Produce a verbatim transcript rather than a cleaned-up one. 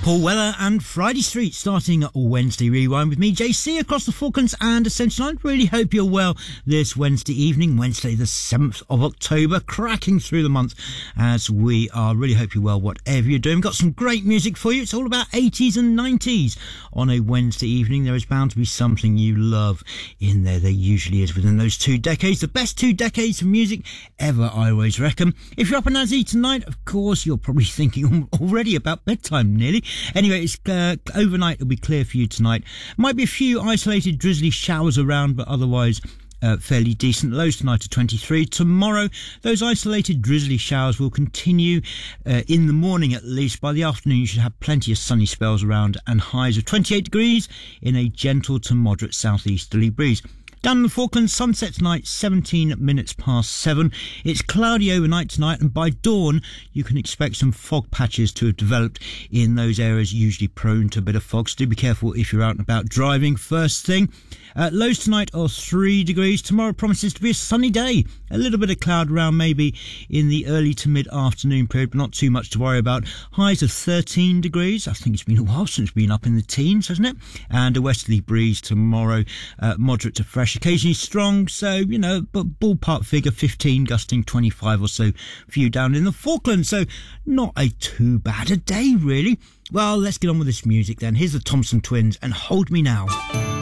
Paul Weller and Friday Street starting Wednesday Rewind with me, J C, across the Falklands and Ascension. I really hope you're well this Wednesday evening, Wednesday the seventh of October, cracking through the month as we are. Really hope you're well, whatever you're doing. Got some great music for you. It's all about eighties and nineties on a Wednesday evening. There is bound to be something you love in there. There usually is within those two decades. The best two decades of music ever, I always reckon. If you're up and Azzy tonight, of course, you're probably thinking already about bedtime nearly. Anyway, it's uh, overnight. It'll be clear for you tonight. Might be a few isolated drizzly showers around, but otherwise uh, fairly decent. Lows tonight are twenty-three. Tomorrow, those isolated drizzly showers will continue uh, in the morning at least. By the afternoon, you should have plenty of sunny spells around and highs of twenty-eight degrees in a gentle to moderate southeasterly breeze. Down in the Falklands, sunset tonight, seventeen minutes past seven. It's cloudy overnight tonight, and by dawn, you can expect some fog patches to have developed in those areas usually prone to a bit of fog. So do be careful if you're out and about driving. First thing, uh, lows tonight are three degrees. Tomorrow promises to be a sunny day. A little bit of cloud around maybe in the early to mid-afternoon period, but not too much to worry about. Highs of thirteen degrees. I think it's been a while since we've been up in the teens, hasn't it? And a westerly breeze tomorrow, uh, moderate to fresh. Occasionally strong, so, you know, but ballpark figure fifteen, gusting twenty-five or so for you down in the Falklands. So not a too bad a day, really. Well, let's get on with this music then. Here's the Thompson Twins and Hold Me Now.